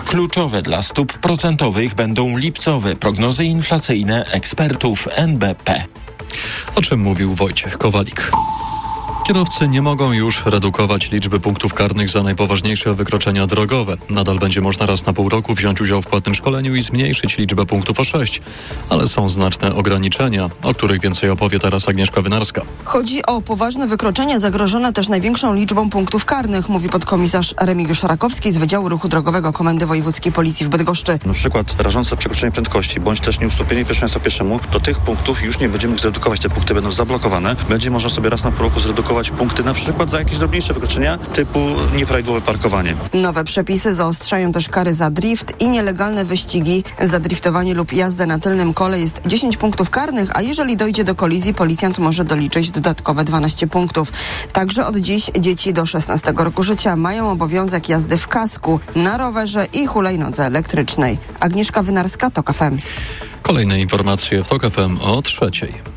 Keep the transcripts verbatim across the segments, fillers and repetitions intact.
Kluczowe dla stóp procentowych będą lipcowe prognozy inflacyjne ekspertów N B P. O czym mówił Wojciech Kowalik. Kierowcy nie mogą już redukować liczby punktów karnych za najpoważniejsze wykroczenia drogowe. Nadal będzie można raz na pół roku wziąć udział w płatnym szkoleniu i zmniejszyć liczbę punktów o sześć. Ale są znaczne ograniczenia, o których więcej opowie teraz Agnieszka Wynarska. Chodzi o poważne wykroczenia zagrożone też największą liczbą punktów karnych, mówi podkomisarz Remigiusz Rakowski z Wydziału Ruchu Drogowego Komendy Wojewódzkiej Policji w Bydgoszczy. Na przykład rażące przekroczenie prędkości bądź też nieustąpienie pierwszeństwa pieszemu, do tych punktów już nie będziemy mógł zredukować. Te punkty będą zablokowane. Będzie można sobie raz na pół roku zredukować punkty na przykład za jakieś drobniejsze wykroczenia typu nieprawidłowe parkowanie. Nowe przepisy zaostrzają też kary za drift i nielegalne wyścigi. Za driftowanie lub jazdę na tylnym kole jest dziesięć punktów karnych, a jeżeli dojdzie do kolizji, policjant może doliczyć dodatkowe dwanaście punktów. Także od dziś dzieci do szesnastego roku życia mają obowiązek jazdy w kasku, na rowerze i hulajnodze elektrycznej. Agnieszka Wynarska, TOK F M. Kolejne informacje w TOK F M o trzeciej.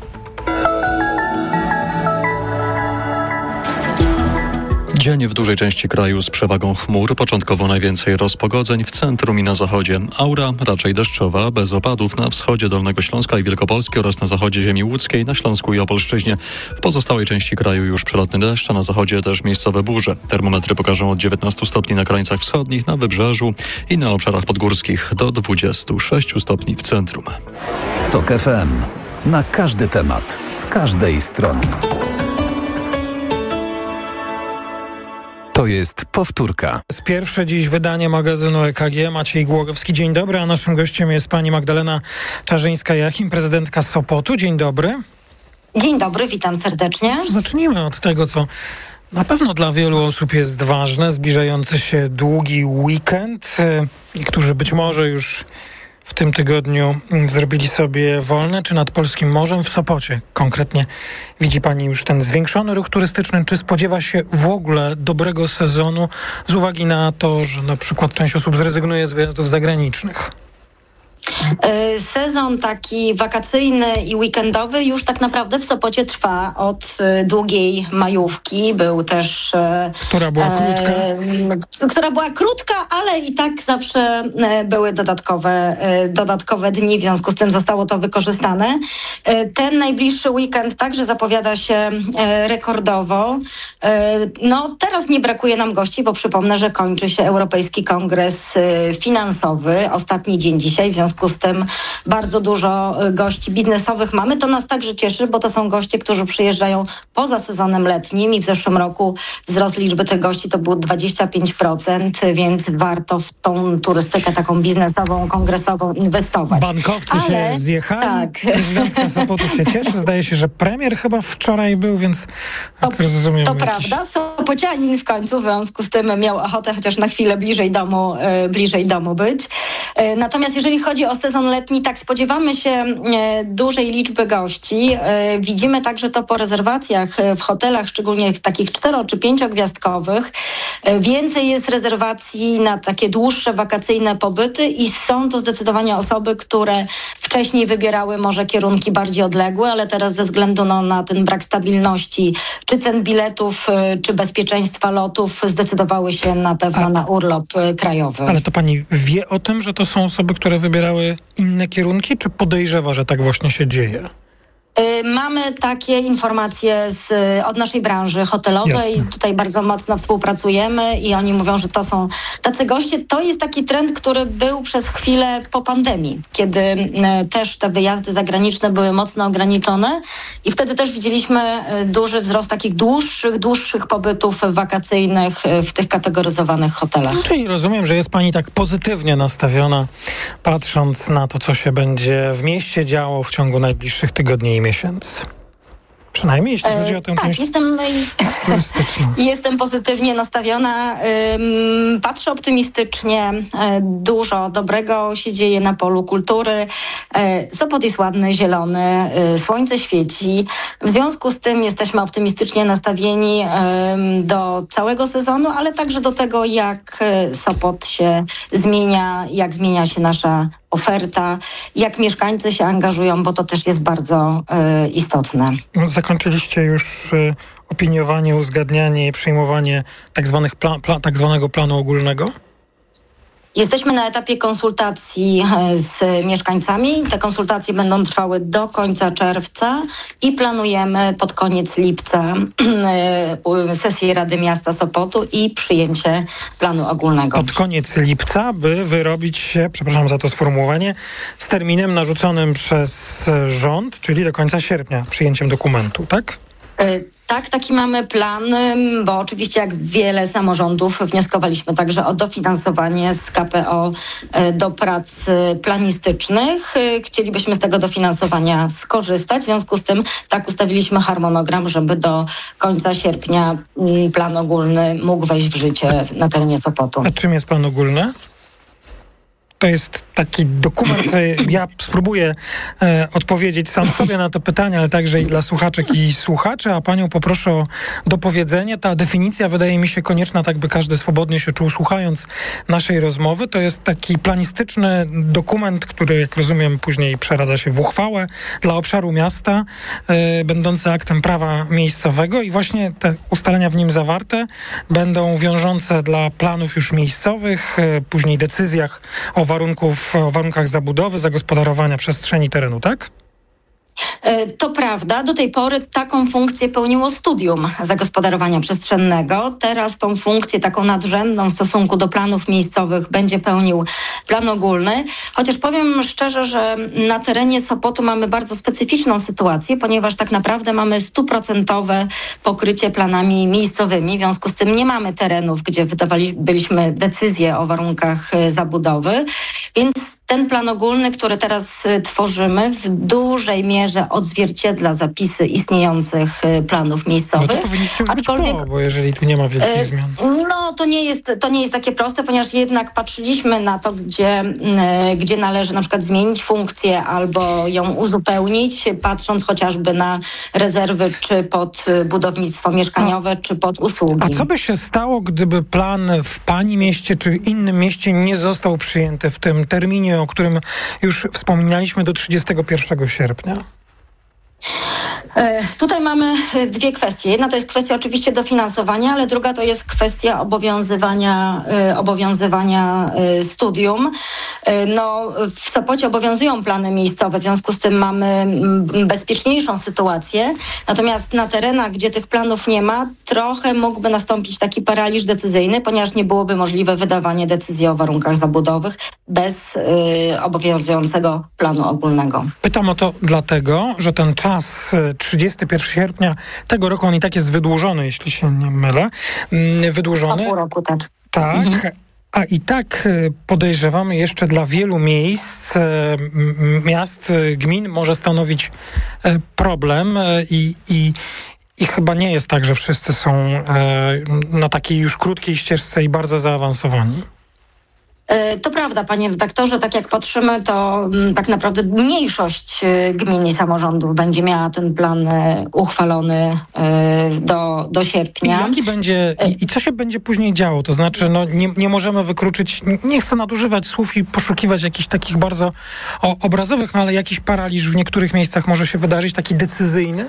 Dzień w dużej części kraju z przewagą chmur, początkowo najwięcej rozpogodzeń w centrum i na zachodzie. Aura raczej deszczowa, bez opadów na wschodzie Dolnego Śląska i Wielkopolski oraz na zachodzie ziemi łódzkiej, na Śląsku i Opolszczyźnie. W pozostałej części kraju już przelotny deszcz, a na zachodzie też miejscowe burze. Termometry pokażą od dziewiętnastu stopni na krańcach wschodnich, na wybrzeżu i na obszarach podgórskich do dwudziestu sześciu stopni w centrum. TOK F M. Na każdy temat, z każdej strony. To jest powtórka. Z pierwsze dziś wydanie magazynu E K G. Maciej Głogowski. Dzień dobry, a naszym gościem jest pani Magdalena Czarzyńska-Jachim, prezydentka Sopotu. Dzień dobry. Dzień dobry, witam serdecznie. Zacznijmy od tego, co na pewno dla wielu osób jest ważne. Zbliżający się długi weekend. Niektórzy być może już w tym tygodniu zrobili sobie wolne. Czy nad Polskim Morzem w Sopocie konkretnie widzi pani już ten zwiększony ruch turystyczny? Czy spodziewa się w ogóle dobrego sezonu z uwagi na to, że na przykład część osób zrezygnuje z wyjazdów zagranicznych? Sezon taki wakacyjny i weekendowy już tak naprawdę w Sopocie trwa od długiej majówki. Był też... Która była krótka. E, która była krótka, ale i tak zawsze były dodatkowe, dodatkowe dni, w związku z tym zostało to wykorzystane. Ten najbliższy weekend także zapowiada się rekordowo. No teraz nie brakuje nam gości, bo przypomnę, że kończy się Europejski Kongres Finansowy. Ostatni dzień dzisiaj, w związku z tym bardzo dużo gości biznesowych mamy. To nas także cieszy, bo to są goście, którzy przyjeżdżają poza sezonem letnim i w zeszłym roku wzrost liczby tych gości to było dwadzieścia pięć procent, więc warto w tą turystykę taką biznesową, kongresową inwestować. Bankowcy Ale, się zjechali, tak. Prezydentka Sopotu się cieszy. Zdaje się, że premier chyba wczoraj był, więc to, jak rozumiem... To jakiś... prawda, Sopocianin w końcu w związku z tym miał ochotę chociaż na chwilę bliżej domu, e, bliżej domu być. E, natomiast jeżeli chodzi o sezon letni, tak spodziewamy się e, dużej liczby gości. E, widzimy także to po rezerwacjach w hotelach, szczególnie takich cztero- czy pięciogwiazdkowych. E, więcej jest rezerwacji na takie dłuższe wakacyjne pobyty i są to zdecydowanie osoby, które wcześniej wybierały może kierunki bardziej odległe, ale teraz ze względu no, na ten brak stabilności, czy cen biletów, e, czy bezpieczeństwa lotów, zdecydowały się na pewno A, na urlop e, krajowy. Ale to pani wie o tym, że to są osoby, które wybierały inne kierunki, czy podejrzewa, że tak właśnie się dzieje? Mamy takie informacje z, od naszej branży hotelowej. Jasne. Tutaj bardzo mocno współpracujemy i oni mówią, że to są tacy goście. To jest taki trend, który był przez chwilę po pandemii, kiedy też te wyjazdy zagraniczne były mocno ograniczone i wtedy też widzieliśmy duży wzrost takich dłuższych, dłuższych pobytów wakacyjnych w tych kategoryzowanych hotelach. No, czyli rozumiem, że jest pani tak pozytywnie nastawiona, patrząc na to, co się będzie w mieście działo w ciągu najbliższych tygodni i miesięcy. Przynajmniej jeśli e, chodzi o tę tak, część jestem, turystyczną. Jestem pozytywnie nastawiona. Ym, patrzę optymistycznie. E, dużo dobrego się dzieje na polu kultury. E, Sopot jest ładny, zielony, e, słońce świeci. W związku z tym jesteśmy optymistycznie nastawieni e, do całego sezonu, ale także do tego, jak Sopot się zmienia, jak zmienia się nasza oferta, jak mieszkańcy się angażują, bo to też jest bardzo e, istotne. Zakończyliście już y, opiniowanie, uzgadnianie i przyjmowanie tak zwanych pla, pla, tak zwanego planu ogólnego? Jesteśmy na etapie konsultacji z mieszkańcami. Te konsultacje będą trwały do końca czerwca i planujemy pod koniec lipca sesję Rady Miasta Sopotu i przyjęcie planu ogólnego. Pod koniec lipca, by wyrobić się, przepraszam za to sformułowanie, z terminem narzuconym przez rząd, czyli do końca sierpnia, przyjęciem dokumentu, tak? Tak, taki mamy plan, bo oczywiście jak wiele samorządów wnioskowaliśmy także o dofinansowanie z K P O do prac planistycznych. Chcielibyśmy z tego dofinansowania skorzystać. W związku z tym tak ustawiliśmy harmonogram, żeby do końca sierpnia plan ogólny mógł wejść w życie na terenie Sopotu. A czym jest plan ogólny? To jest taki dokument, ja spróbuję e, odpowiedzieć sam sobie na to pytanie, ale także i dla słuchaczek i słuchaczy, a panią poproszę o dopowiedzenie. Ta definicja wydaje mi się konieczna, tak by każdy swobodnie się czuł słuchając naszej rozmowy. To jest taki planistyczny dokument, który, jak rozumiem, później przeradza się w uchwałę dla obszaru miasta, e, będący aktem prawa miejscowego i właśnie te ustalenia w nim zawarte będą wiążące dla planów już miejscowych, e, później decyzjach o warunków, o warunkach zabudowy, zagospodarowania przestrzeni terenu, tak? To prawda. Do tej pory taką funkcję pełniło studium zagospodarowania przestrzennego. Teraz tą funkcję taką nadrzędną w stosunku do planów miejscowych będzie pełnił plan ogólny. Chociaż powiem szczerze, że na terenie Sopotu mamy bardzo specyficzną sytuację, ponieważ tak naprawdę mamy stuprocentowe pokrycie planami miejscowymi. W związku z tym nie mamy terenów, gdzie wydawaliśmy decyzje o warunkach zabudowy. Więc ten plan ogólny, który teraz tworzymy, w dużej mierze odzwierciedla zapisy istniejących planów miejscowych. No to powinniście już być po, bo jeżeli tu nie ma wielkich e, zmian. No to nie jest, to nie jest takie proste, ponieważ jednak patrzyliśmy na to, gdzie, gdzie należy na przykład zmienić funkcję albo ją uzupełnić, patrząc chociażby na rezerwy czy pod budownictwo mieszkaniowe, a, czy pod usługi. A co by się stało, gdyby plan w pani mieście czy innym mieście nie został przyjęty w tym terminie, o którym już wspominaliśmy, do trzydziestego pierwszego sierpnia? Tutaj mamy dwie kwestie. Jedna to jest kwestia oczywiście dofinansowania, ale druga to jest kwestia obowiązywania, obowiązywania studium. No, w Sopocie obowiązują plany miejscowe, w związku z tym mamy bezpieczniejszą sytuację. Natomiast na terenach, gdzie tych planów nie ma, trochę mógłby nastąpić taki paraliż decyzyjny, ponieważ nie byłoby możliwe wydawanie decyzji o warunkach zabudowych bez y, obowiązującego planu ogólnego. Pytam o to dlatego, że ten czas trzydziestego pierwszego sierpnia tego roku, on i tak jest wydłużony, jeśli się nie mylę. Wydłużony. O pół roku, tak. Tak. Mhm. A i tak podejrzewamy, jeszcze dla wielu miejsc, miast, gmin może stanowić problem i, i, i chyba nie jest tak, że wszyscy są na takiej już krótkiej ścieżce i bardzo zaawansowani. To prawda, panie redaktorze, tak jak patrzymy, to m, tak naprawdę mniejszość gmin i samorządów będzie miała ten plan e, uchwalony e, do, do sierpnia. I jaki będzie, i, i co się będzie później działo? To znaczy, no nie, nie możemy wykluczyć, nie chcę nadużywać słów i poszukiwać jakichś takich bardzo o, obrazowych, no ale jakiś paraliż w niektórych miejscach może się wydarzyć, taki decyzyjny?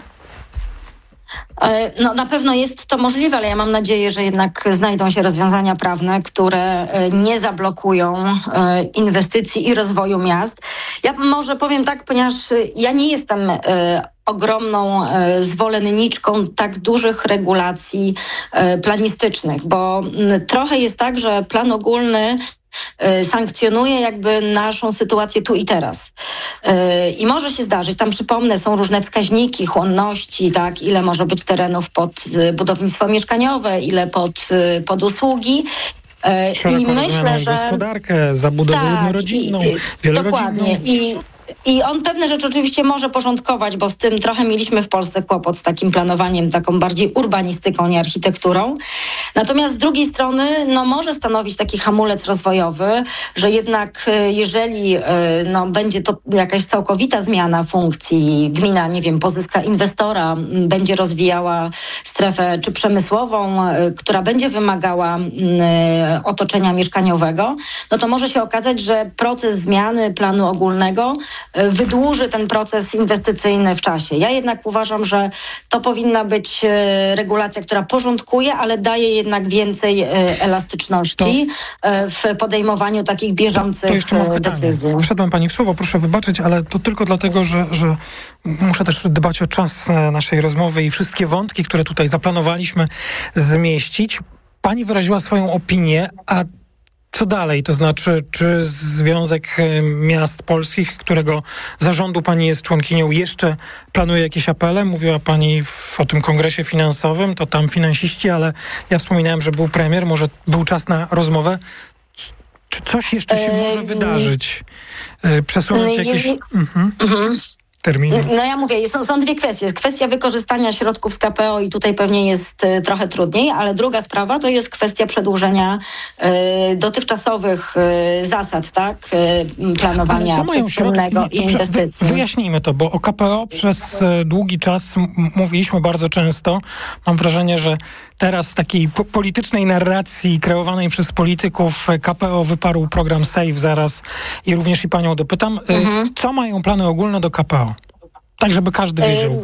No na pewno jest to możliwe, ale ja mam nadzieję, że jednak znajdą się rozwiązania prawne, które nie zablokują inwestycji i rozwoju miast. Ja może powiem tak, ponieważ ja nie jestem ogromną zwolenniczką tak dużych regulacji planistycznych, bo trochę jest tak, że plan ogólny sankcjonuje jakby naszą sytuację tu i teraz. I może się zdarzyć, tam przypomnę, są różne wskaźniki chłonności, tak, ile może być terenów pod budownictwo mieszkaniowe, ile pod, pod usługi. I myślę, że gospodarkę, zabudowę tak, jednorodzinną, i, wielorodzinną. Dokładnie. I I on pewne rzeczy oczywiście może porządkować, bo z tym trochę mieliśmy w Polsce kłopot z takim planowaniem, taką bardziej urbanistyką, nie architekturą. Natomiast z drugiej strony no, może stanowić taki hamulec rozwojowy, że jednak jeżeli no, będzie to jakaś całkowita zmiana funkcji, gmina, nie wiem, pozyska inwestora, będzie rozwijała strefę czy przemysłową, która będzie wymagała otoczenia mieszkaniowego, no to może się okazać, że proces zmiany planu ogólnego wydłuży ten proces inwestycyjny w czasie. Ja jednak uważam, że to powinna być regulacja, która porządkuje, ale daje jednak więcej elastyczności to, w podejmowaniu takich bieżących to jeszcze mam decyzji. Pytanie. Wszedłem pani w słowo, proszę wybaczyć, ale to tylko dlatego, że, że muszę też dbać o czas naszej rozmowy i wszystkie wątki, które tutaj zaplanowaliśmy zmieścić. Pani wyraziła swoją opinię, a co dalej? To znaczy, czy Związek Miast Polskich, którego zarządu pani jest członkinią, jeszcze planuje jakieś apele? Mówiła pani w, o tym kongresie finansowym, to tam finansiści, ale ja wspominałem, że był premier, może był czas na rozmowę. Czy coś jeszcze się może wydarzyć? Przesunąć jakieś mhm. Mhm. terminy? No ja mówię, są, są dwie kwestie. Jest kwestia wykorzystania środków z K P O i tutaj pewnie jest y, trochę trudniej, ale druga sprawa to jest kwestia przedłużenia y, dotychczasowych y, zasad, tak? Y, planowania przestrzennego i inwestycji. Wyjaśnijmy to, bo o K P O przez y, długi czas m- mówiliśmy bardzo często. Mam wrażenie, że teraz z takiej po- politycznej narracji kreowanej przez polityków K P O wyparł program SAFE zaraz i również i panią dopytam. Y, mhm. Co mają plany ogólne do K P O? Tak, żeby każdy wiedział.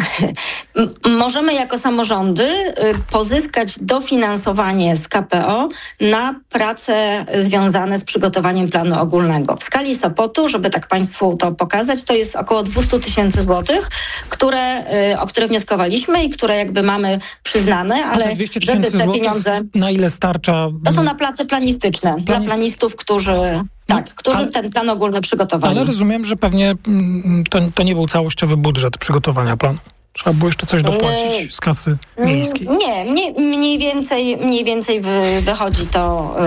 Możemy jako samorządy pozyskać dofinansowanie z K P O na prace związane z przygotowaniem planu ogólnego. W skali Sopotu, żeby tak Państwu to pokazać, to jest około dwieście tysięcy złotych, które, o które wnioskowaliśmy i które jakby mamy przyznane, ale żeby te pieniądze... Na ile starcza? To są na place planistyczne, Planist... dla planistów, którzy... Tak, którzy ale, ten plan ogólny przygotowali. Ale rozumiem, że pewnie to, to nie był całościowy budżet przygotowania planu. Trzeba było jeszcze coś dopłacić z kasy miejskiej. Nie, mniej, mniej więcej, mniej więcej wy, wychodzi to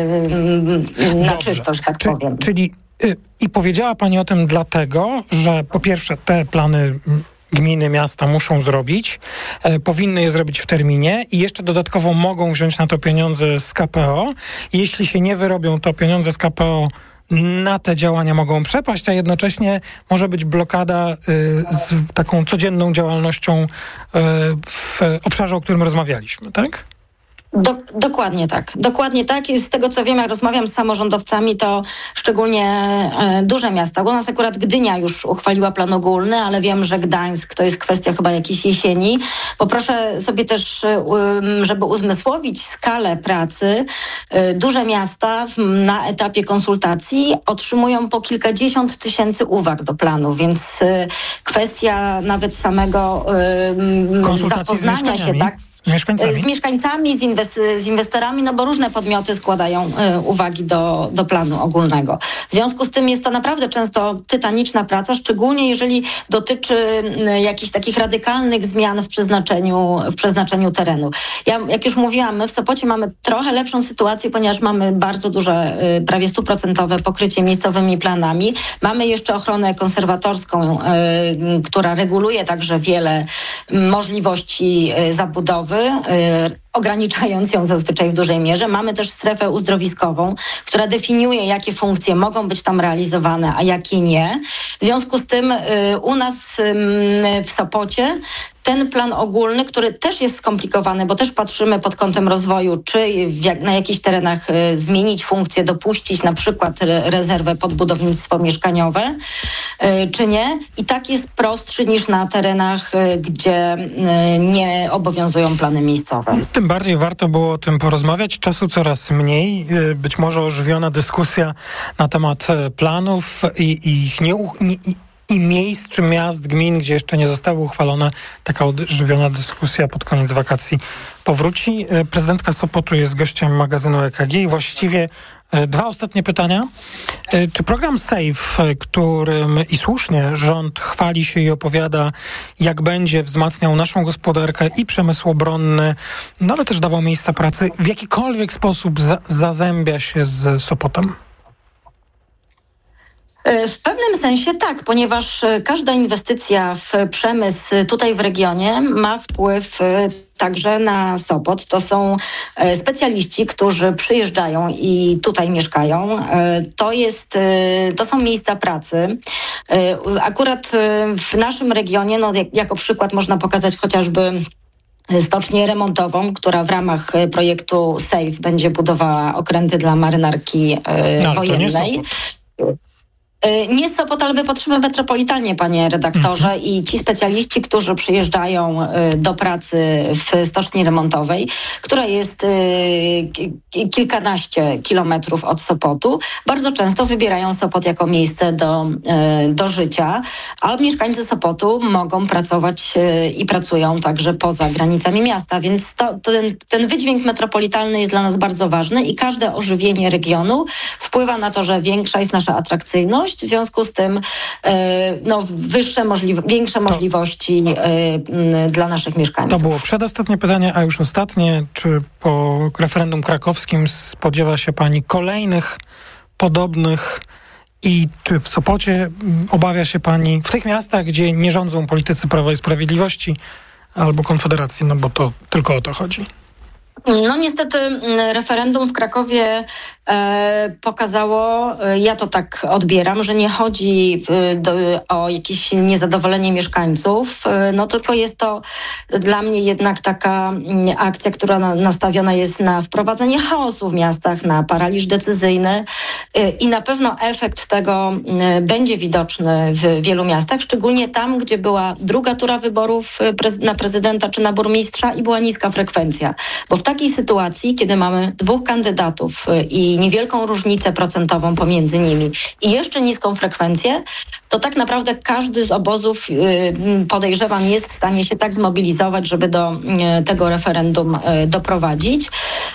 yy, na Dobrze. czysto, że tak Czy, powiem. Czyli yy, i powiedziała pani o tym dlatego, że po pierwsze te plany gminy, miasta muszą zrobić, e, powinny je zrobić w terminie i jeszcze dodatkowo mogą wziąć na to pieniądze z K P O. Jeśli się nie wyrobią, to pieniądze z K P O na te działania mogą przepaść, a jednocześnie może być blokada y, z taką codzienną działalnością y, w obszarze, o którym rozmawialiśmy, tak? Do, dokładnie tak. Dokładnie tak. I z tego, co wiem, jak rozmawiam z samorządowcami, to szczególnie e, duże miasta. U nas akurat Gdynia już uchwaliła plan ogólny, ale wiem, że Gdańsk to jest kwestia chyba jakiejś jesieni. Bo proszę sobie też, e, żeby uzmysłowić skalę pracy, e, duże miasta w, na etapie konsultacji otrzymują po kilkadziesiąt tysięcy uwag do planu, więc e, kwestia nawet samego e, zapoznania się tak, z, mieszkańcami. z mieszkańcami, z inwestorami, z inwestorami, no bo różne podmioty składają y, uwagi do, do planu ogólnego. W związku z tym jest to naprawdę często tytaniczna praca, szczególnie jeżeli dotyczy y, jakichś takich radykalnych zmian w przeznaczeniu, w przeznaczeniu terenu. Ja, jak już mówiłam, my w Sopocie mamy trochę lepszą sytuację, ponieważ mamy bardzo duże, y, prawie stuprocentowe pokrycie miejscowymi planami. Mamy jeszcze ochronę konserwatorską, y, która reguluje także wiele możliwości y, zabudowy, y, ograniczając ją zazwyczaj w dużej mierze. Mamy też strefę uzdrowiskową, która definiuje, jakie funkcje mogą być tam realizowane, a jakie nie. W związku z tym y, u nas y, w Sopocie ten plan ogólny, który też jest skomplikowany, bo też patrzymy pod kątem rozwoju, czy jak, na jakichś terenach y, zmienić funkcję, dopuścić na przykład re, rezerwę pod budownictwo mieszkaniowe, y, czy nie. I tak jest prostszy niż na terenach, y, gdzie y, nie obowiązują plany miejscowe. Tym bardziej warto było o tym porozmawiać. Czasu coraz mniej. Y, być może ożywiona dyskusja na temat planów i, i ich nie... nie i miejsc czy miast, gmin, gdzie jeszcze nie zostały uchwalone, taka ożywiona dyskusja pod koniec wakacji powróci. Prezydentka Sopotu jest gościem magazynu E K G i właściwie dwa ostatnie pytania. Czy program SAFE, którym i słusznie rząd chwali się i opowiada, jak będzie wzmacniał naszą gospodarkę i przemysł obronny, no ale też dawał miejsca pracy, w jakikolwiek sposób za- zazębia się z Sopotem? W pewnym sensie tak, ponieważ każda inwestycja w przemysł tutaj w regionie ma wpływ także na Sopot. To są specjaliści, którzy przyjeżdżają i tutaj mieszkają. To jest, to są miejsca pracy. Akurat w naszym regionie, no jak, jako przykład można pokazać chociażby stocznię remontową, która w ramach projektu SAFE będzie budowała okręty dla marynarki no, wojennej. Nie Sopot, ale my patrzymy metropolitalnie, panie redaktorze, mhm. i ci specjaliści, którzy przyjeżdżają do pracy w stoczni remontowej, która jest kilkanaście kilometrów od Sopotu, bardzo często wybierają Sopot jako miejsce do, do życia, a mieszkańcy Sopotu mogą pracować i pracują także poza granicami miasta, więc to, ten, ten wydźwięk metropolitalny jest dla nas bardzo ważny i każde ożywienie regionu wpływa na to, że większa jest nasza atrakcyjność, w związku z tym no, wyższe możli- większe możliwości y, dla naszych mieszkańców. To było przedostatnie pytanie, a już ostatnie. Czy po referendum krakowskim spodziewa się pani kolejnych podobnych i czy w Sopocie obawia się pani w tych miastach, gdzie nie rządzą politycy Prawa i Sprawiedliwości albo Konfederacji, no bo to tylko o to chodzi? No niestety referendum w Krakowie e, pokazało, e, ja to tak odbieram, że nie chodzi e, do, o jakieś niezadowolenie mieszkańców, e, no tylko jest to dla mnie jednak taka m, akcja, która na, nastawiona jest na wprowadzenie chaosu w miastach, na paraliż decyzyjny e, i na pewno efekt tego e, będzie widoczny w wielu miastach, szczególnie tam, gdzie była druga tura wyborów prez, na prezydenta czy na burmistrza i była niska frekwencja, bo w takiej sytuacji, kiedy mamy dwóch kandydatów i niewielką różnicę procentową pomiędzy nimi i jeszcze niską frekwencję, to tak naprawdę każdy z obozów, podejrzewam, jest w stanie się tak zmobilizować, żeby do tego referendum doprowadzić.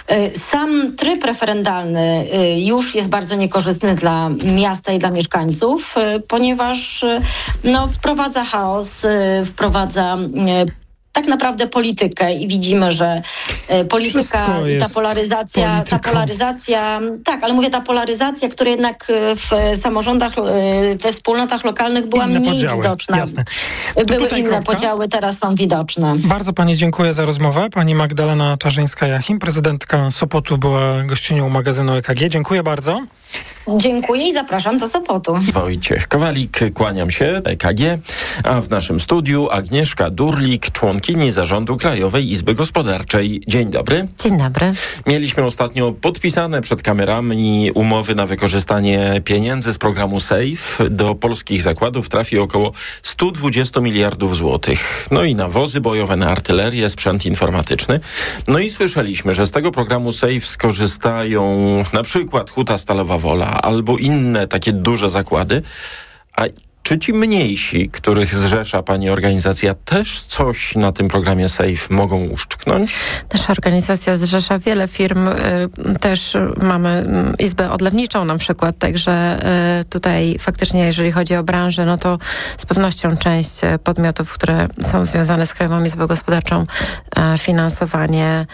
Sam tryb referendalny już jest bardzo niekorzystny dla miasta i dla mieszkańców, ponieważ no, wprowadza chaos, wprowadza tak naprawdę politykę i widzimy, że e, polityka i ta polaryzacja, polityką. ta polaryzacja, tak, ale mówię ta polaryzacja, która jednak w samorządach, we wspólnotach lokalnych była inne mniej podziały. Widoczna. Jasne. Były inne kropka. Podziały, teraz są widoczne. Bardzo pani dziękuję za rozmowę. Pani Magdalena Czarzyńska-Jachim, prezydentka Sopotu, była gościnią magazynu E K G. Dziękuję bardzo. Dziękuję i zapraszam do Sopotu. Wojciech Kowalik, kłaniam się, E K G, a w naszym studiu Agnieszka Durlik, członkini Zarządu Krajowej Izby Gospodarczej. Dzień dobry. Dzień dobry. Mieliśmy ostatnio podpisane przed kamerami umowy na wykorzystanie pieniędzy z programu SAFE. Do polskich zakładów trafi około sto dwadzieścia miliardów złotych. No i na wozy bojowe, na artylerię, sprzęt informatyczny. No i słyszeliśmy, że z tego programu SAFE skorzystają na przykład Huta Stalowa Wola albo inne takie duże zakłady. A czy ci mniejsi, których zrzesza pani organizacja, też coś na tym programie SAFE mogą uszczknąć? Nasza organizacja zrzesza wiele firm. Też mamy izbę odlewniczą na przykład, także tutaj faktycznie, jeżeli chodzi o branżę, no to z pewnością część podmiotów, które są związane z Krajową Izbą Gospodarczą, finansowanie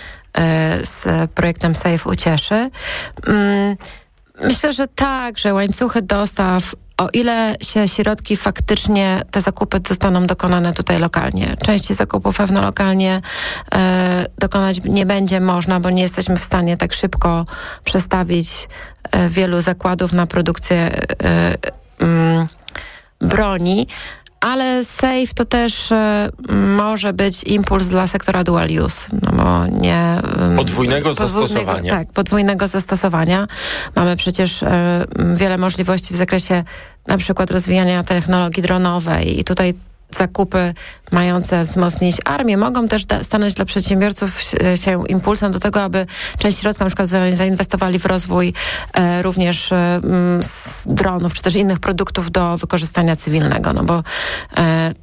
z projektem SAFE ucieszy. Myślę, że tak, że łańcuchy dostaw, o ile się środki faktycznie, te zakupy zostaną dokonane tutaj lokalnie. Części zakupów pewno lokalnie e, dokonać nie będzie można, bo nie jesteśmy w stanie tak szybko przestawić e, wielu zakładów na produkcję e, e, broni. Ale SAFE to też e, może być impuls dla sektora dual use, no bo nie... E, podwójnego zastosowania. Tak, podwójnego zastosowania. Mamy przecież e, wiele możliwości w zakresie na przykład rozwijania technologii dronowej i tutaj zakupy mające wzmocnić armię mogą też da- stanąć dla przedsiębiorców się impulsem do tego, aby część środków na przykład zainwestowali w rozwój e, również e, z dronów, czy też innych produktów do wykorzystania cywilnego, no bo e,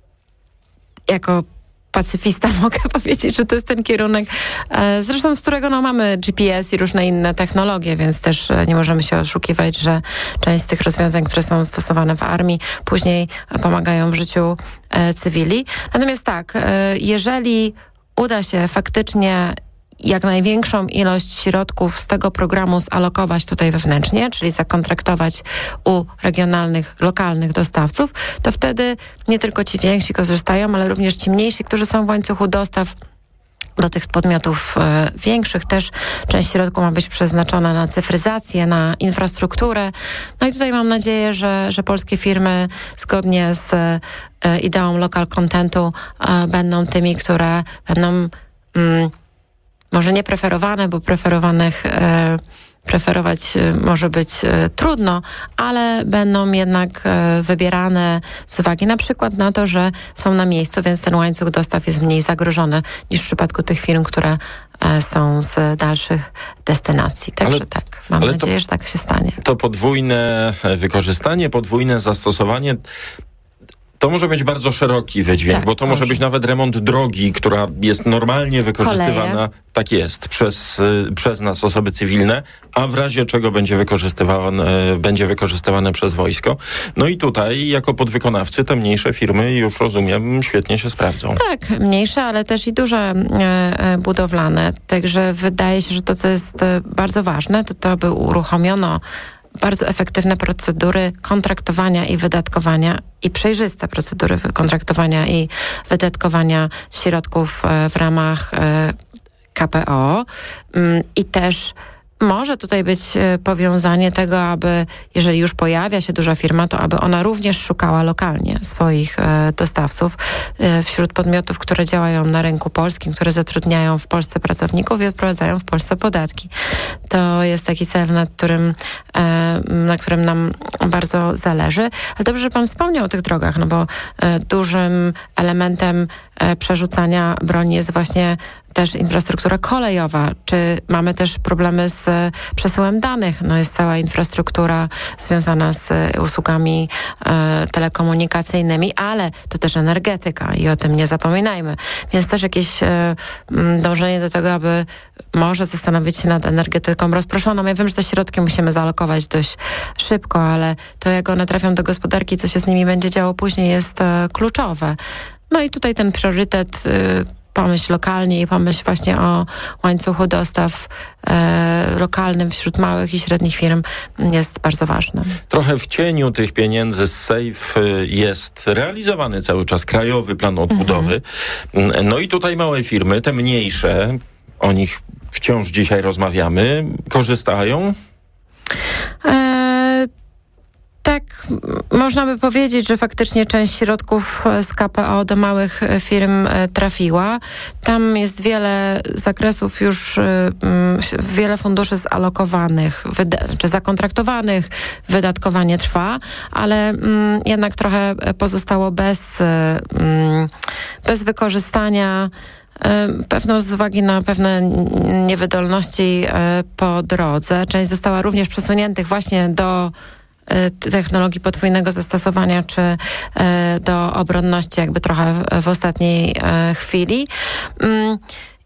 jako pacyfista mogę powiedzieć, że to jest ten kierunek, e, zresztą z którego no, mamy G P S i różne inne technologie, więc też e, nie możemy się oszukiwać, że część z tych rozwiązań, które są stosowane w armii, później pomagają w życiu e, cywili. Natomiast tak, e, jeżeli uda się faktycznie jak największą ilość środków z tego programu zalokować tutaj wewnętrznie, czyli zakontraktować u regionalnych, lokalnych dostawców, to wtedy nie tylko ci więksi korzystają, ale również ci mniejsi, którzy są w łańcuchu dostaw do tych podmiotów e, większych. Też część środków ma być przeznaczona na cyfryzację, na infrastrukturę. No i tutaj mam nadzieję, że, że polskie firmy zgodnie z e, ideą local contentu e, będą tymi, które będą mm, może nie preferowane, bo preferowanych e, preferować może być trudno, ale będą jednak wybierane z uwagi na przykład na to, że są na miejscu, więc ten łańcuch dostaw jest mniej zagrożony niż w przypadku tych firm, które są z dalszych destynacji. Także ale, tak, mam nadzieję, to, że tak się stanie. To podwójne wykorzystanie, podwójne zastosowanie to może być bardzo szeroki wydźwięk, tak, bo to może. może być nawet remont drogi, która jest normalnie wykorzystywana, Koleje. tak jest, przez, przez nas osoby cywilne, a w razie czego będzie wykorzystywane, będzie wykorzystywane przez wojsko. No i tutaj jako podwykonawcy te mniejsze firmy już, rozumiem, świetnie się sprawdzą. Tak, mniejsze, ale też i duże e, budowlane. Także wydaje się, że to, co jest bardzo ważne, to to, by uruchomiono bardzo efektywne procedury kontraktowania i wydatkowania i przejrzyste procedury kontraktowania i wydatkowania środków w ramach K P O i też może tutaj być powiązanie tego, aby jeżeli już pojawia się duża firma, to aby ona również szukała lokalnie swoich e, dostawców e, wśród podmiotów, które działają na rynku polskim, które zatrudniają w Polsce pracowników i odprowadzają w Polsce podatki. To jest taki cel, nad którym, e, na którym nam bardzo zależy. Ale dobrze, że pan wspomniał o tych drogach, no bo e, dużym elementem e, przerzucania broni jest właśnie też infrastruktura kolejowa, czy mamy też problemy z przesyłem danych. No jest cała infrastruktura związana z usługami e, telekomunikacyjnymi, ale to też energetyka i o tym nie zapominajmy. Więc też jakieś e, dążenie do tego, aby może zastanowić się nad energetyką rozproszoną. Ja wiem, że te środki musimy zaalokować dość szybko, ale to jak one trafią do gospodarki, co się z nimi będzie działo później, jest e, kluczowe. No i tutaj ten priorytet e, pomyśl lokalnie i pomyśl właśnie o łańcuchu dostaw e, lokalnym wśród małych i średnich firm jest bardzo ważny. Trochę w cieniu tych pieniędzy z SAFE jest realizowany cały czas Krajowy Plan Odbudowy. Mhm. No i tutaj małe firmy, te mniejsze, o nich wciąż dzisiaj rozmawiamy, korzystają? E- Tak, można by powiedzieć, że faktycznie część środków z K P O do małych firm trafiła. Tam jest wiele zakresów już, wiele funduszy zalokowanych, wyda- czy zakontraktowanych, wydatkowanie trwa, ale mm, jednak trochę pozostało bez, mm, bez wykorzystania. Pewno z uwagi na pewne niewydolności po drodze. Część została również przesuniętych właśnie do technologii podwójnego zastosowania, czy e, do obronności jakby trochę w, w ostatniej e, chwili. Mm.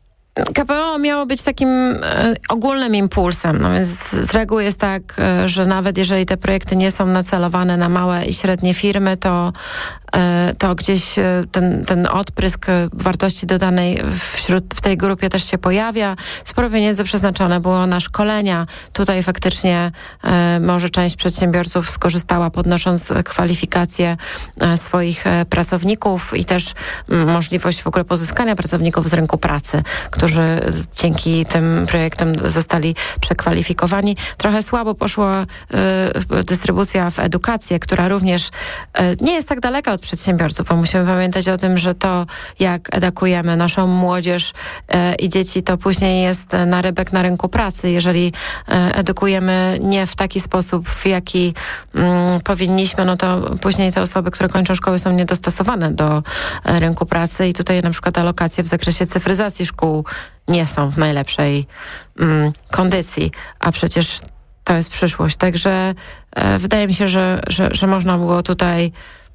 K P O miało być takim e, ogólnym impulsem, no więc z reguły jest tak, e, że nawet jeżeli te projekty nie są nacelowane na małe i średnie firmy, to e, to gdzieś e, ten, ten odprysk wartości dodanej wśród, w tej grupie też się pojawia. Sporo pieniędzy przeznaczone było na szkolenia. Tutaj faktycznie e, może część przedsiębiorców skorzystała, podnosząc kwalifikacje e, swoich e, pracowników i też m, możliwość w ogóle pozyskania pracowników z rynku pracy, którzy dzięki tym projektom zostali przekwalifikowani. Trochę słabo poszła y, dystrybucja w edukację, która również y, nie jest tak daleka od przedsiębiorców, bo musimy pamiętać o tym, że to, jak edukujemy naszą młodzież y, i dzieci, to później jest narybek na rynku pracy. Jeżeli y, edukujemy nie w taki sposób, w jaki y, powinniśmy, no to później te osoby, które kończą szkoły, są niedostosowane do y, rynku pracy i tutaj na przykład alokacje w zakresie cyfryzacji szkół nie są w najlepszej mm, kondycji, a przecież to jest przyszłość. Także e, wydaje mi się, że, że, że można było tutaj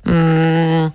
mm,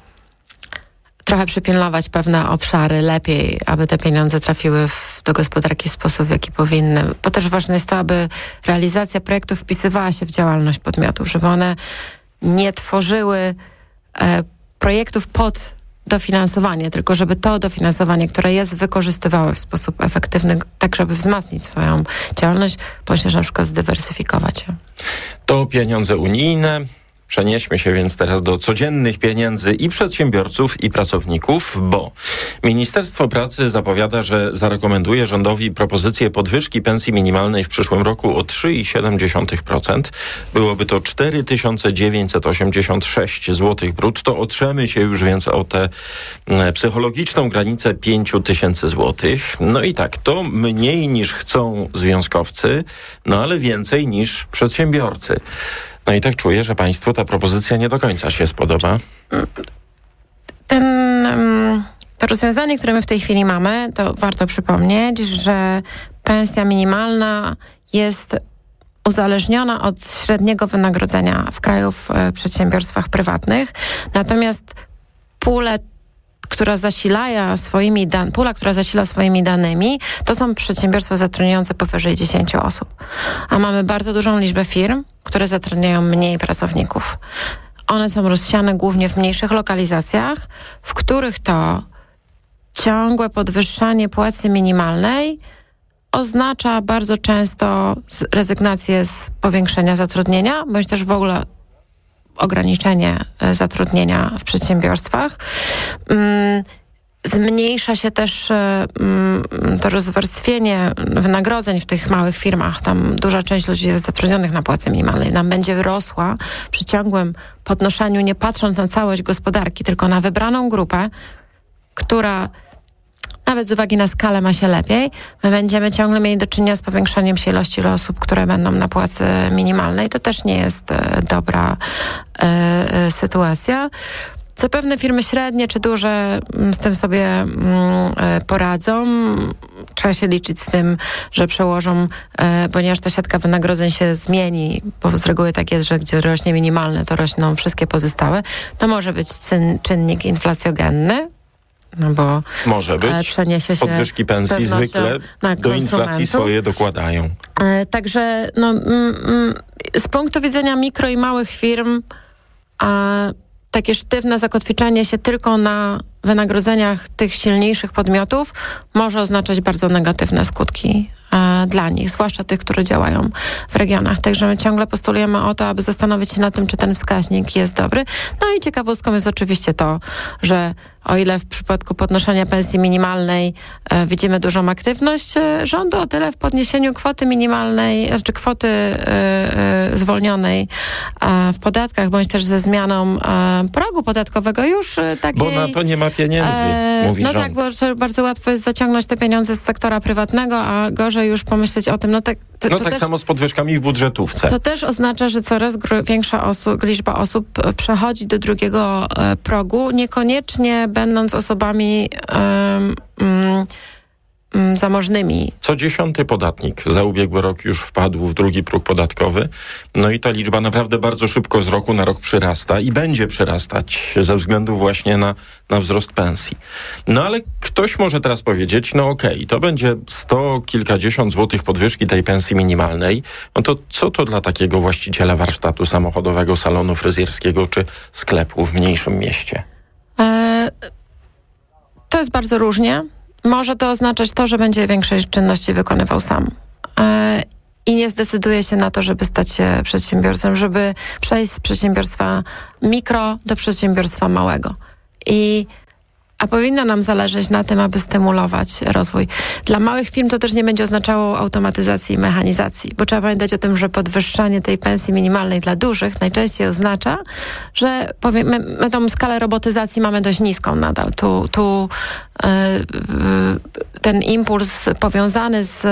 trochę przypilnować pewne obszary lepiej, aby te pieniądze trafiły w, do gospodarki w sposób, w jaki powinny. Bo też ważne jest to, aby realizacja projektów wpisywała się w działalność podmiotów, żeby one nie tworzyły e, projektów pod dofinansowanie, tylko żeby to dofinansowanie, które jest, wykorzystywały w sposób efektywny, tak żeby wzmacniać swoją działalność, bądź też na przykład zdywersyfikować ją. To pieniądze unijne, Przenieśmy się więc teraz do codziennych pieniędzy i przedsiębiorców, i pracowników, bo Ministerstwo Pracy zapowiada, że zarekomenduje rządowi propozycję podwyżki pensji minimalnej w przyszłym roku o trzy przecinek siedem procent. Byłoby to cztery tysiące dziewięćset osiemdziesiąt sześć złotych brutto. Otrzemy się już więc o tę psychologiczną granicę pięć tysięcy złotych. No i tak, to mniej niż chcą związkowcy, no ale więcej niż przedsiębiorcy. No i tak czuję, że państwu ta propozycja nie do końca się spodoba. Ten, to rozwiązanie, które my w tej chwili mamy, to warto przypomnieć, że pensja minimalna jest uzależniona od średniego wynagrodzenia w kraju w przedsiębiorstwach prywatnych. Natomiast pulę która zasila swoimi dan- pula, która zasila swoimi danymi, to są przedsiębiorstwa zatrudniające powyżej dziesięć osób. A mamy bardzo dużą liczbę firm, które zatrudniają mniej pracowników. One są rozsiane głównie w mniejszych lokalizacjach, w których to ciągłe podwyższanie płacy minimalnej oznacza bardzo często rezygnację z powiększenia zatrudnienia, bądź też w ogóle ograniczenie zatrudnienia w przedsiębiorstwach. Zmniejsza się też to rozwarstwienie wynagrodzeń w tych małych firmach. Tam duża część ludzi jest zatrudnionych na płacy minimalnej. Nam będzie rosła przy ciągłym podnoszeniu, nie patrząc na całość gospodarki, tylko na wybraną grupę, która nawet z uwagi na skalę ma się lepiej. My będziemy ciągle mieli do czynienia z powiększaniem się ilości osób, które będą na płacy minimalnej. To też nie jest e, dobra e, e, sytuacja. Zapewne firmy średnie czy duże z tym sobie mm, poradzą. Trzeba się liczyć z tym, że przełożą, e, ponieważ ta siatka wynagrodzeń się zmieni, bo z reguły tak jest, że gdzie rośnie minimalne, to rośną wszystkie pozostałe. To może być czyn, czynnik inflacjogenny, no bo może być. Przeniesie się podwyżki pensji zwykle do inflacji swoje dokładają. E, także no, mm, mm, z punktu widzenia mikro i małych firm a, takie sztywne zakotwiczenie się tylko na wynagrodzeniach tych silniejszych podmiotów może oznaczać bardzo negatywne skutki e, dla nich, zwłaszcza tych, które działają w regionach. Także my ciągle postulujemy o to, aby zastanowić się nad tym, czy ten wskaźnik jest dobry. No i ciekawostką jest oczywiście to, że o ile w przypadku podnoszenia pensji minimalnej e, widzimy dużą aktywność e, rządu, o tyle w podniesieniu kwoty minimalnej, czy kwoty e, e, zwolnionej e, w podatkach, bądź też ze zmianą e, progu podatkowego już e, takiej... Bo na to nie ma pieniędzy, e, mówi No rząd. tak, bo bardzo łatwo jest zaciągnąć te pieniądze z sektora prywatnego, a gorzej już pomyśleć o tym, no tak... To, no to tak też, samo z podwyżkami w budżetówce. To też oznacza, że coraz gr- większa osób, liczba osób przechodzi do drugiego e, progu, niekoniecznie będąc osobami um, um, um, zamożnymi. Co dziesiąty podatnik za ubiegły rok już wpadł w drugi próg podatkowy. No i ta liczba naprawdę bardzo szybko z roku na rok przyrasta i będzie przyrastać ze względu właśnie na, na wzrost pensji. No ale ktoś może teraz powiedzieć, no okej, okay, to będzie sto kilkadziesiąt złotych podwyżki tej pensji minimalnej. No to co to dla takiego właściciela warsztatu samochodowego, salonu fryzjerskiego czy sklepu w mniejszym mieście? E- To jest bardzo różnie. Może to oznaczać to, że będzie większość czynności wykonywał sam. E, I nie zdecyduje się na to, żeby stać się przedsiębiorcą, żeby przejść z przedsiębiorstwa mikro do przedsiębiorstwa małego. I A powinno nam zależeć na tym, aby stymulować rozwój. Dla małych firm to też nie będzie oznaczało automatyzacji i mechanizacji, bo trzeba pamiętać o tym, że podwyższanie tej pensji minimalnej dla dużych najczęściej oznacza, że powiem, my, my tą skalę robotyzacji mamy dość niską nadal. Tu, tu yy, yy, ten impuls powiązany z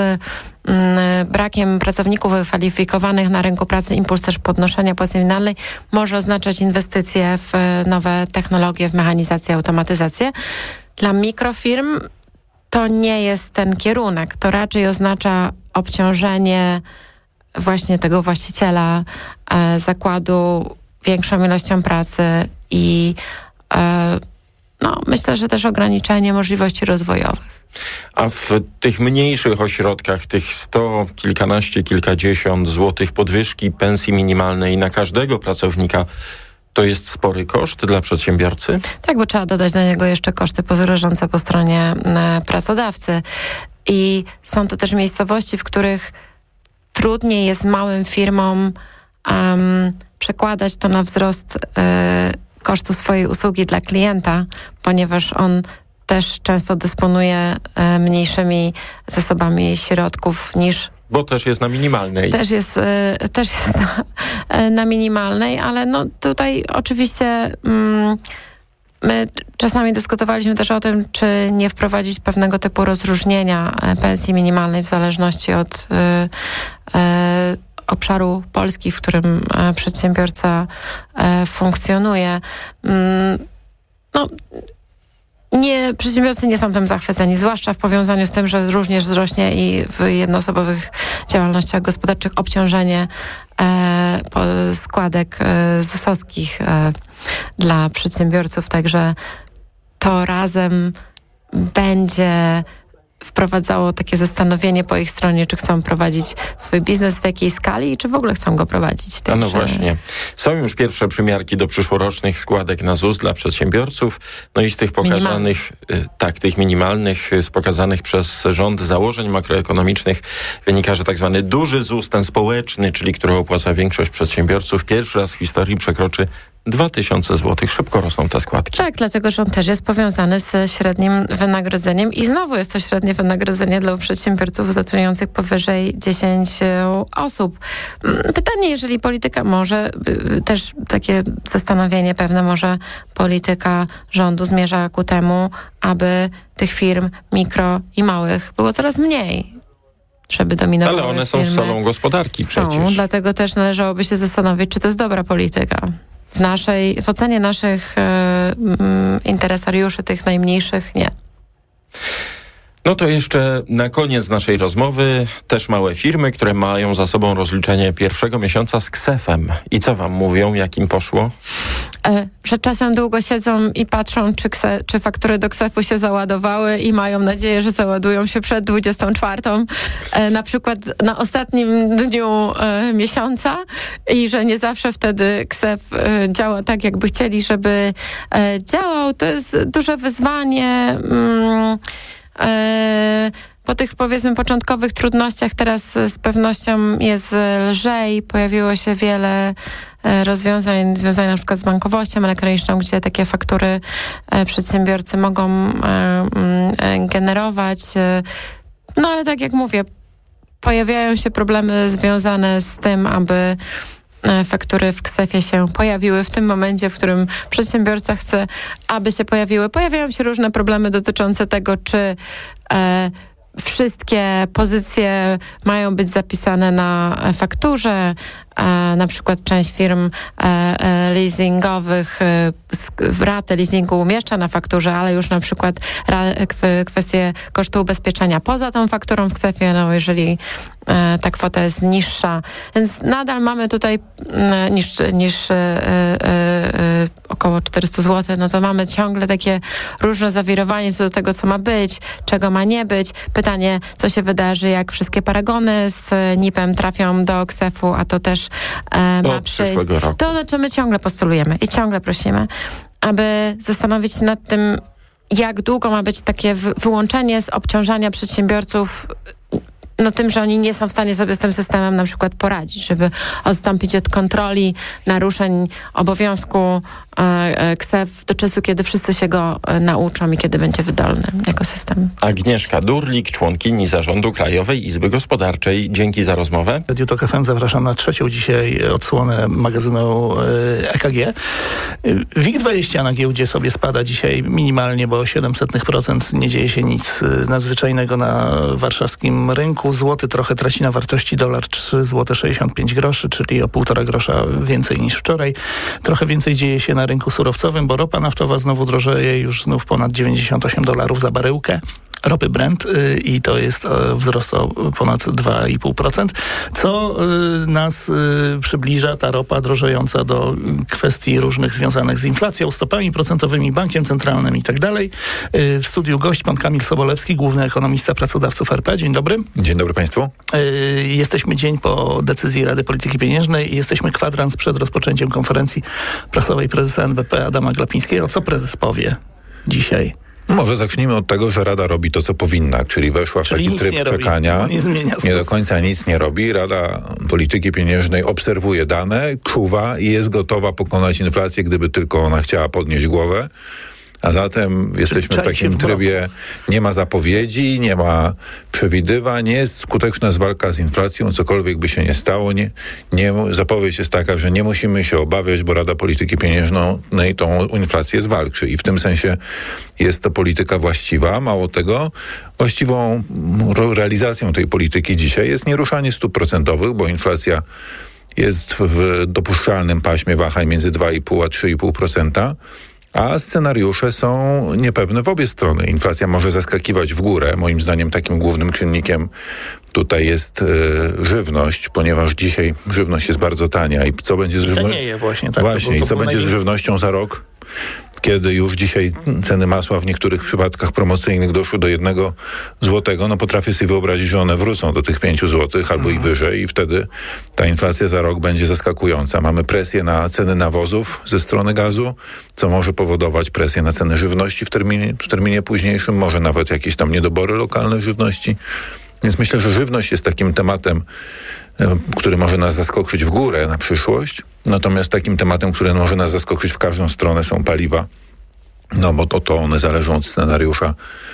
brakiem pracowników wykwalifikowanych na rynku pracy, impuls też podnoszenia płacy minimalnej może oznaczać inwestycje w nowe technologie, w mechanizację, automatyzację. Dla mikrofirm to nie jest ten kierunek. To raczej oznacza obciążenie właśnie tego właściciela e, zakładu większą ilością pracy i e, no, myślę, że też ograniczenie możliwości rozwojowych. A w tych mniejszych ośrodkach, tych sto, kilkanaście, kilkadziesiąt złotych podwyżki pensji minimalnej na każdego pracownika, to jest spory koszt dla przedsiębiorcy? Tak, bo trzeba dodać do niego jeszcze koszty leżące po stronie e, pracodawcy. I są to też miejscowości, w których trudniej jest małym firmom um, przekładać to na wzrost y, kosztu swojej usługi dla klienta, ponieważ on też często dysponuje y, mniejszymi zasobami środków niż Bo też jest na minimalnej. Też jest, y, też jest na, na minimalnej, ale no tutaj oczywiście mm, my czasami dyskutowaliśmy też o tym, czy nie wprowadzić pewnego typu rozróżnienia pensji minimalnej w zależności od y, y, obszaru Polski, w którym y, przedsiębiorca y, funkcjonuje. Y, no, Nie, przedsiębiorcy nie są tym zachwyceni, zwłaszcza w powiązaniu z tym, że również wzrośnie i w jednoosobowych działalnościach gospodarczych obciążenie e, po składek e, zusowskich e, dla przedsiębiorców. Także to razem będzie wprowadzało takie zastanowienie po ich stronie, czy chcą prowadzić swój biznes, w jakiej skali i czy w ogóle chcą go prowadzić. Także... No właśnie. Są już pierwsze przymiarki do przyszłorocznych składek na ZUS dla przedsiębiorców. No i z tych pokazanych, Minimalny. tak, tych minimalnych, z pokazanych przez rząd założeń makroekonomicznych wynika, że tak zwany duży ZUS, ten społeczny, czyli który opłaca większość przedsiębiorców, pierwszy raz w historii przekroczy dwa tysiące złotych. Szybko rosną te składki. Tak, dlatego, że on też jest powiązany z średnim wynagrodzeniem i znowu jest to średnie wynagrodzenie dla przedsiębiorców zatrudniających powyżej dziesięć osób. Pytanie, jeżeli polityka może, też takie zastanowienie pewne, może polityka rządu zmierza ku temu, aby tych firm mikro i małych było coraz mniej, żeby dominowały. Ale one są solą gospodarki są, przecież. Dlatego też należałoby się zastanowić, czy to jest dobra polityka. W naszej, w ocenie naszych e, m, interesariuszy, tych najmniejszych, nie. No to jeszcze na koniec naszej rozmowy też małe firmy, które mają za sobą rozliczenie pierwszego miesiąca z ksefem. I co wam mówią, jak im poszło? E, że czasem długo siedzą i patrzą, czy, kse, czy faktury do ksefu się załadowały i mają nadzieję, że załadują się przed dwudziestą czwartą, e, na przykład na ostatnim dniu e, miesiąca i że nie zawsze wtedy ksef e, działa tak, jakby chcieli, żeby e, działał. To jest duże wyzwanie. Mm, Po tych, powiedzmy, początkowych trudnościach teraz z pewnością jest lżej. Pojawiło się wiele rozwiązań związanych na przykład z bankowością elektroniczną, gdzie takie faktury przedsiębiorcy mogą generować. No ale tak jak mówię, pojawiają się problemy związane z tym, aby faktury w ksefie się pojawiły w tym momencie, w którym przedsiębiorca chce, aby się pojawiły. Pojawiają się różne problemy dotyczące tego, czy e, wszystkie pozycje mają być zapisane na fakturze. E, na przykład część firm e, e, leasingowych e, ratę leasingu umieszcza na fakturze, ale już na przykład ra, kw, kwestie kosztu ubezpieczenia poza tą fakturą w ksefie, no jeżeli e, ta kwota jest niższa. Więc nadal mamy tutaj e, niż, niż e, e, e, około czterysta złotych, no to mamy ciągle takie różne zawirowanie co do tego, co ma być, czego ma nie być. Pytanie, co się wydarzy, jak wszystkie paragony z N I P-em trafią do ksefu, a to też e, ma Od przyjść. przyszłego roku. To, znaczy my ciągle postulujemy i ciągle prosimy, aby zastanowić się nad tym, jak długo ma być takie wy- wyłączenie z obciążania przedsiębiorców no tym, że oni nie są w stanie sobie z tym systemem na przykład poradzić, żeby odstąpić od kontroli, naruszeń obowiązku e, e, ksef do czasu, kiedy wszyscy się go e, nauczą i kiedy będzie wydolny jako system. Agnieszka Durlik, członkini Zarządu Krajowej Izby Gospodarczej. Dzięki za rozmowę. Radio Tok F M zapraszam na trzecią dzisiaj odsłonę magazynu E K G. WIG dwadzieścia na giełdzie sobie spada dzisiaj minimalnie, bo o siedem procent procent nie dzieje się nic nadzwyczajnego na warszawskim rynku. Złoty trochę traci na wartości, dolar trzy złote sześćdziesiąt pięć groszy, czyli o półtora grosza więcej niż wczoraj. Trochę więcej dzieje się na rynku surowcowym, bo ropa naftowa znowu drożeje, już znów ponad dziewięćdziesiąt osiem dolarów za baryłkę ropy Brent y, i to jest y, wzrost o ponad dwa i pół procent, co y, nas y, przybliża, ta ropa drożejąca, do kwestii różnych związanych z inflacją, stopami procentowymi, bankiem centralnym i tak dalej. Y, w studiu gość pan Kamil Sobolewski, główny ekonomista pracodawców R P. Dzień dobry. Dzień dobry państwu. Y, jesteśmy dzień po decyzji Rady Polityki Pieniężnej i jesteśmy kwadrans przed rozpoczęciem konferencji prasowej prezesa N B P Adama Glapińskiego. Co prezes powie dzisiaj? Może zacznijmy od tego, że Rada robi to, co powinna, czyli weszła w czyli taki tryb nie czekania. Nie, zmienia nie do końca nic nie robi. Rada Polityki Pieniężnej obserwuje dane, czuwa i jest gotowa pokonać inflację, gdyby tylko ona chciała podnieść głowę. A zatem jesteśmy w takim trybie, nie ma zapowiedzi, nie ma przewidywań, nie jest skuteczna walka z inflacją, cokolwiek by się nie stało. Nie, nie, zapowiedź jest taka, że nie musimy się obawiać, bo Rada Polityki Pieniężnej tą inflację zwalczy i w tym sensie jest to polityka właściwa. Mało tego, właściwą realizacją tej polityki dzisiaj jest nieruszanie stóp procentowych, bo inflacja jest w dopuszczalnym paśmie wahań między dwa i pół a trzy i pół procent. A scenariusze są niepewne w obie strony. Inflacja może zaskakiwać w górę. Moim zdaniem takim głównym czynnikiem tutaj jest y, żywność, ponieważ dzisiaj żywność jest bardzo tania. I co będzie z żywnością? Tanieje właśnie. Tak, właśnie. I co będzie najwięcej... z żywnością za rok? Kiedy już dzisiaj ceny masła w niektórych przypadkach promocyjnych doszły do jednego złotego, no potrafię sobie wyobrazić, że one wrócą do tych pięciu złotych albo mhm. i wyżej i wtedy ta inflacja za rok będzie zaskakująca. Mamy presję na ceny nawozów ze strony gazu, co może powodować presję na ceny żywności w terminie, w terminie późniejszym, może nawet jakieś tam niedobory lokalnej żywności. Więc myślę, że żywność jest takim tematem, który może nas zaskoczyć w górę na przyszłość. Natomiast takim tematem, który może nas zaskoczyć w każdą stronę, są paliwa. No bo to, to one zależą od scenariusza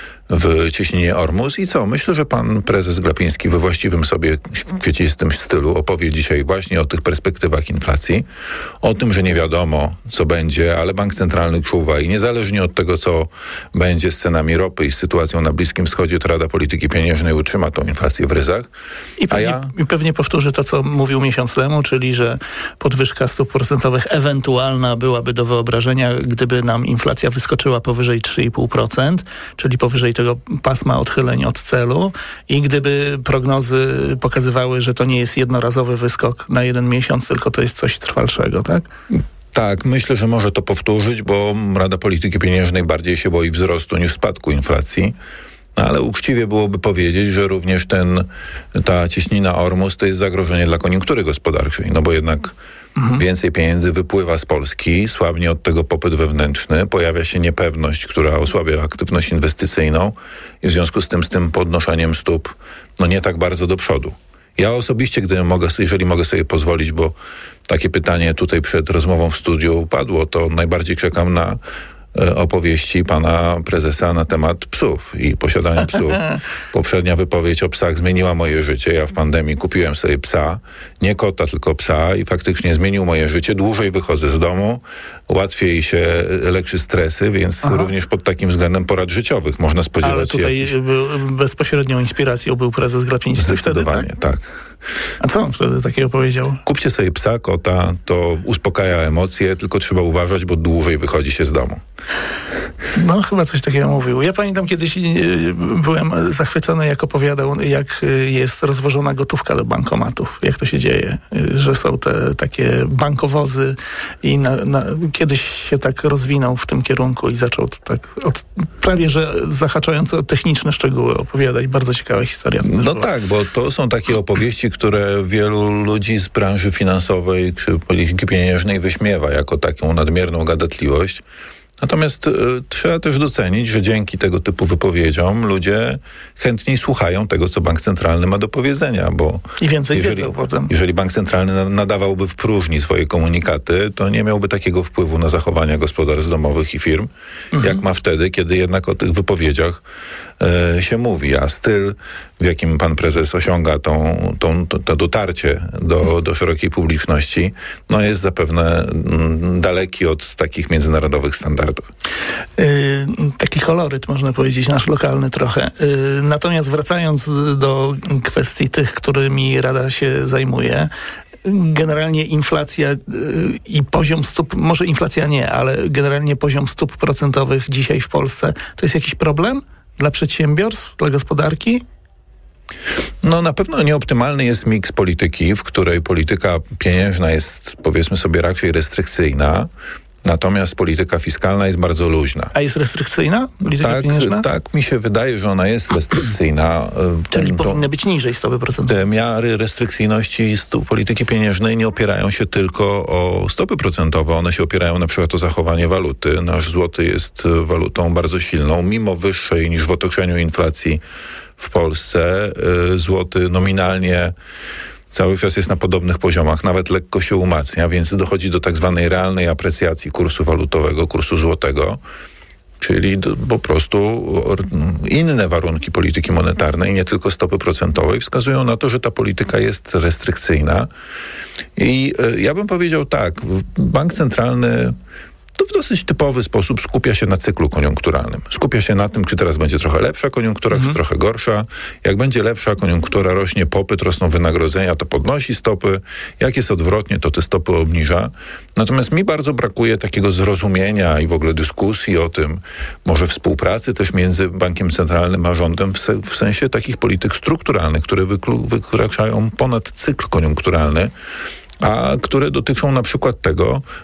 w cieśninie Ormus. I co? Myślę, że pan prezes Glapiński we właściwym sobie kwiecistym stylu opowie dzisiaj właśnie o tych perspektywach inflacji, o tym, że nie wiadomo, co będzie, ale bank centralny czuwa i niezależnie od tego, co będzie z cenami ropy i z sytuacją na Bliskim Wschodzie, to Rada Polityki Pieniężnej utrzyma tą inflację w ryzach. I pewnie, ja... i pewnie powtórzy to, co mówił miesiąc temu, czyli, że podwyżka stóp procentowych ewentualna byłaby do wyobrażenia, gdyby nam inflacja wyskoczyła powyżej trzy i pół procent, czyli powyżej tego pasma odchyleń od celu i gdyby prognozy pokazywały, że to nie jest jednorazowy wyskok na jeden miesiąc, tylko to jest coś trwalszego, tak? Tak, myślę, że może to powtórzyć, bo Rada Polityki Pieniężnej bardziej się boi wzrostu niż spadku inflacji. Ale uczciwie byłoby powiedzieć, że również ten, ta cieśnina Ormus to jest zagrożenie dla koniunktury gospodarczej, no bo jednak mhm. więcej pieniędzy wypływa z Polski, słabnie od tego popyt wewnętrzny, pojawia się niepewność, która osłabia aktywność inwestycyjną i w związku z tym, z tym podnoszeniem stóp, no nie tak bardzo do przodu. Ja osobiście, gdy mogę, jeżeli mogę sobie pozwolić, bo takie pytanie tutaj przed rozmową w studiu padło, to najbardziej czekam na opowieści pana prezesa na temat psów i posiadania psów. Poprzednia wypowiedź o psach zmieniła moje życie. Ja w pandemii kupiłem sobie psa, nie kota, tylko psa i faktycznie zmienił moje życie. Dłużej wychodzę z domu, łatwiej się leczy stresy, więc Aha. również pod takim względem porad życiowych można spodziewać Ale tutaj się jakiś... był, bezpośrednią inspiracją był prezes Glapiński. Zdecydowanie, wtedy, tak? tak. A co on wtedy takiego powiedział? Kupcie sobie psa, kota, to uspokaja emocje, tylko trzeba uważać, bo dłużej wychodzi się z domu. No, chyba coś takiego mówił. Ja pamiętam, kiedyś byłem zachwycony, jak opowiadał, jak jest rozwożona gotówka do bankomatów. Jak to się dzieje, że są te takie bankowozy i na, na, kiedyś się tak rozwinął w tym kierunku i zaczął to tak od, prawie, że zahaczająco techniczne szczegóły opowiadać. Bardzo ciekawa historia. No tak, bo to są takie opowieści, które wielu ludzi z branży finansowej czy polityki pieniężnej wyśmiewa jako taką nadmierną gadatliwość. Natomiast y, trzeba też docenić, że dzięki tego typu wypowiedziom ludzie chętniej słuchają tego, co bank centralny ma do powiedzenia, bo i więcej jeżeli, wiedzą potem. Jeżeli bank centralny nadawałby w próżni swoje komunikaty, to nie miałby takiego wpływu na zachowania gospodarstw domowych i firm, mhm. jak ma wtedy, kiedy jednak o tych wypowiedziach y, się mówi. A styl, w jakim pan prezes osiąga tą, tą, to, to dotarcie do, do szerokiej publiczności, no jest zapewne mm, daleki od takich międzynarodowych standardów. Yy, taki koloryt, można powiedzieć, nasz lokalny trochę. Yy, natomiast wracając do kwestii tych, którymi Rada się zajmuje, generalnie inflacja yy, i poziom stóp, może inflacja nie, ale generalnie poziom stóp procentowych dzisiaj w Polsce, to jest jakiś problem dla przedsiębiorstw, dla gospodarki? No na pewno nieoptymalny jest miks polityki, w której polityka pieniężna jest, powiedzmy sobie, raczej restrykcyjna Natomiast polityka fiskalna jest bardzo luźna. A jest restrykcyjna polityka tak, pieniężna? Tak, mi się wydaje, że ona jest restrykcyjna. Czyli Ten, powinny być niżej stopy procentowe. Te miary restrykcyjności stóp polityki pieniężnej nie opierają się tylko o stopy procentowe. One się opierają na przykład o zachowanie waluty. Nasz złoty jest walutą bardzo silną, mimo wyższej niż w otoczeniu inflacji w Polsce. Złoty nominalnie cały czas jest na podobnych poziomach, nawet lekko się umacnia, więc dochodzi do tak zwanej realnej aprecjacji kursu walutowego, kursu złotego, czyli do, po prostu inne warunki polityki monetarnej, nie tylko stopy procentowej, wskazują na to, że ta polityka jest restrykcyjna. I y, ja bym powiedział tak, bank centralny to w dosyć typowy sposób skupia się na cyklu koniunkturalnym. Skupia się na tym, czy teraz będzie trochę lepsza koniunktura, mhm. czy trochę gorsza. Jak będzie lepsza koniunktura, rośnie popyt, rosną wynagrodzenia, to podnosi stopy. Jak jest odwrotnie, to te stopy obniża. Natomiast mi bardzo brakuje takiego zrozumienia i w ogóle dyskusji o tym, może współpracy też między bankiem centralnym a rządem w, se, w sensie takich polityk strukturalnych, które wyklu, wykraczają ponad cykl koniunkturalny, a które dotyczą na przykład tego,